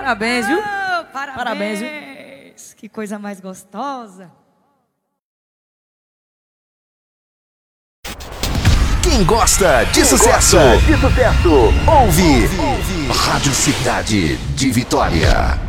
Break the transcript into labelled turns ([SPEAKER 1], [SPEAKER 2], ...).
[SPEAKER 1] Parabéns, viu?
[SPEAKER 2] Parabéns.
[SPEAKER 1] Parabéns, viu?
[SPEAKER 2] Que coisa mais gostosa.
[SPEAKER 3] Quem gosta de sucesso, ouve Rádio Cidade de Vitória.